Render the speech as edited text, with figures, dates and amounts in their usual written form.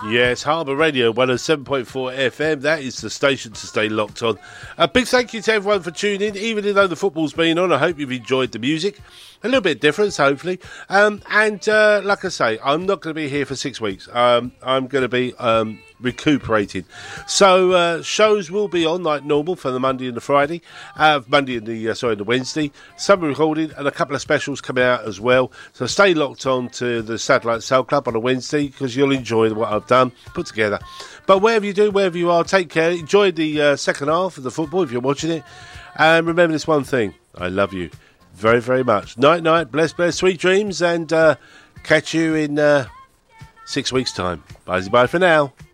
Yes, Harbour Radio 107.4 FM. That is the station to stay locked on. A big thank you to everyone for tuning in, even though the football's been on. I hope you've enjoyed the music. A little bit different, hopefully. Like I say, I'm not going to be here for 6 weeks. I'm going to be recuperating. So shows will be on like normal for the Monday and the Friday. The Wednesday. Some recording and a couple of specials coming out as well. So stay locked on to the Satellite Soul Club on a Wednesday because you'll enjoy what I've done, put together. But wherever you do, wherever you are, take care. Enjoy the second half of the football if you're watching it. And remember this one thing. I love you very, very much. Night, night. Bless, sweet dreams. And catch you in 6 weeks' time. Bye for now.